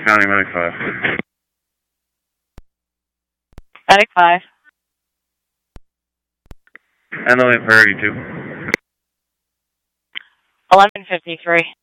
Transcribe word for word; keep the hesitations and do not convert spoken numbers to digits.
County, Medic five. Medic five. N O A priority two. eleven fifty-three.